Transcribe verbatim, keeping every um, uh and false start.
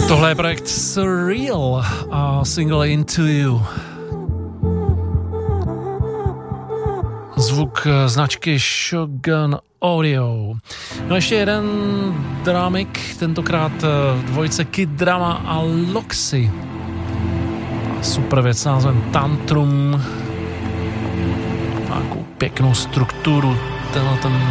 Tohle je projekt Surreal a single Into You. Zvuk značky Shogun Audio. No ještě jeden dramik, tentokrát dvojice Kid Drama a Loxy. Super věc s názvem Tantrum. Takovou pěknou strukturu, tenhle ten